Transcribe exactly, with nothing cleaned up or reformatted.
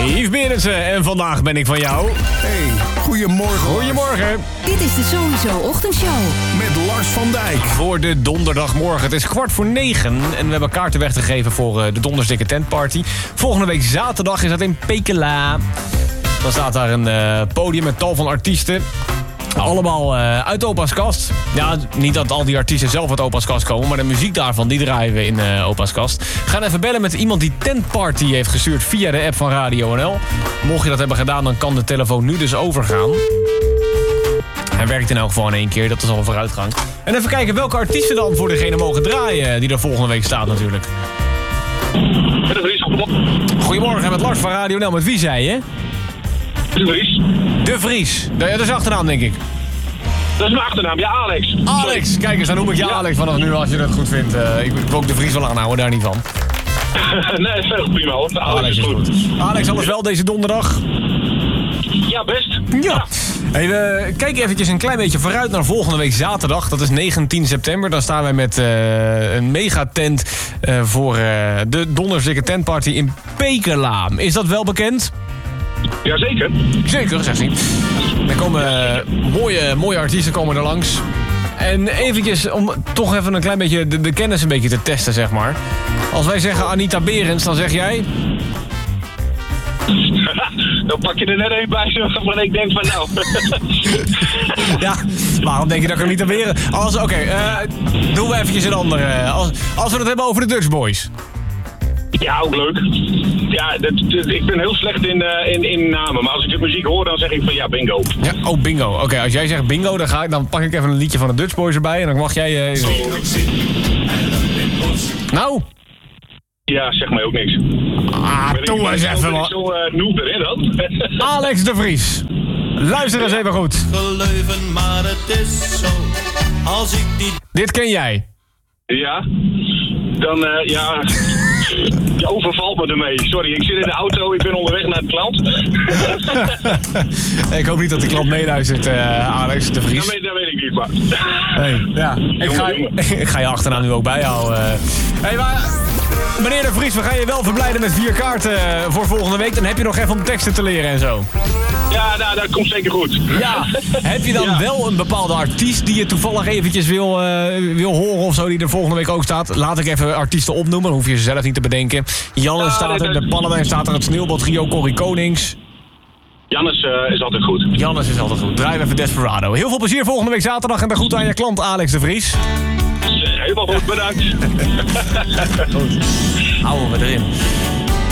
Yves Berendsen en vandaag ben ik van jou. Hey, goedemorgen. Goedemorgen. Dit is de Sowieso Ochtendshow. Met Lars van Dijk. Voor de donderdagmorgen. Het is kwart voor negen en we hebben kaarten weg te geven voor uh, de Dondersdikke Tentparty. Volgende week zaterdag is dat in Pekela. Dan staat daar een uh, podium met tal van artiesten. Allemaal uh, uit Opa's Kast. Ja, niet dat al die artiesten zelf uit Opa's Kast komen, maar de muziek daarvan, die draaien we in uh, Opa's Kast. We gaan even bellen met iemand die Tentparty heeft gestuurd via de app van Radio N L. Mocht je dat hebben gedaan, dan kan de telefoon nu dus overgaan. Hij werkt in elk geval in één keer, dat is al een vooruitgang. En even kijken welke artiesten dan voor degene mogen draaien die er volgende week staat natuurlijk. De Vries. Goedemorgen, met Lars van Radio N L. Met wie zei je? De Vries. De Vries. Ja, dat is achternaam, denk ik. Dat is mijn achternaam, ja, Alex. Alex, kijk eens, dan noem ik je Ja. Alex vanaf nu als je dat goed vindt. Uh, ik wil ook De Vries wel aanhouden, daar niet van. Nee, is veel prima hoor. Alex, Alex is goed. Alex, alles wel deze donderdag? Ja, best. Ja. Hey, we kijken eventjes een klein beetje vooruit naar volgende week zaterdag. Dat is negentien september. Dan staan wij met uh, een megatent uh, voor uh, de Dondersdikke Tentparty in Pekela. Is dat wel bekend? Jazeker. Zeker, zegt hij. Er komen uh, mooie, mooie artiesten komen er langs. En eventjes, om toch even een klein beetje de, de kennis een beetje te testen, zeg maar. Als wij zeggen Anita Berends, dan zeg jij... Dan pak je er net één bij waarvan ik denk van nou... Ja, waarom denk je dat ik Anita Berends... Oké, okay, uh, doen we eventjes een andere. Als, als we het hebben over de Dutch Boys. Ja, ook leuk. Ja, dat, dat- ik ben heel slecht in, uh, in, in namen, maar als ik de muziek hoor, dan zeg ik van ja, bingo. Ja, oh, bingo. Oké, okay, als jij zegt bingo, dan, ga ik, dan pak ik even een liedje van de Dutch Boys erbij en dan mag jij... Uh, nou? Ja, zeg mij ook niks. Ah, Ben ik- doe ben eens ik zo- even ben ik wat. zo uh, noob erin dan? Alex de Vries. Luister eens even goed. Geleuven, maar het is zo. Als ik die Dit ken jij. Ja, dan uh, ja... Je overvalt me ermee. Sorry, ik zit in de auto, ik ben onderweg naar de klant. Ik hoop niet dat die klant meeluistert, uh, Alex de Vries. Dat weet, dat weet ik niet, maar... Hey, ja, ik ga, ik ga je achternaam nu ook bijhouden. Hey, maar, meneer de Vries, we gaan je wel verblijden met vier kaarten voor volgende week. Dan heb je nog even om teksten te leren en zo. Ja, nou, dat komt zeker goed. Ja, heb je dan Ja. wel een bepaalde artiest die je toevallig eventjes wil, uh, wil horen of zo, die er volgende week ook staat? Laat ik even artiesten opnoemen, dan hoef je ze zelf niet te bedenken. Janne Ja, staat er, dat- de Pannenwijn staat er, het Sneeuwbal Trio, Corrie Konings. Jannes uh, is altijd goed. Jannes is altijd goed. Draai even Desperado. Heel veel plezier volgende week zaterdag en dan goed aan je klant Alex de Vries. Helemaal goed, bedankt. Houden we erin.